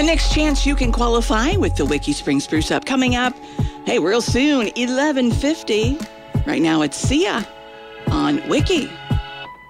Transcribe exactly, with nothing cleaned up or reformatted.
next chance you can qualify with the Wiki Spring Spruce Up coming up, hey, real soon, eleven fifty. Right now it's Sia on Wiki.